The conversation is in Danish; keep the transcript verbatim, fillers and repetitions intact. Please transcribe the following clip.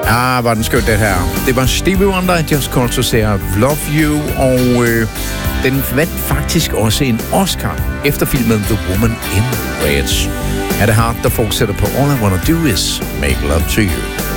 Ah, var den skønt, det her. Det var Stevie Wonder, Just Call to Say I Love You, og øh, den vandt faktisk også en Oscar efter filmen The Woman in Red. Er det Heart, der fortsætter på All I Wanna Do Is Make Love to You.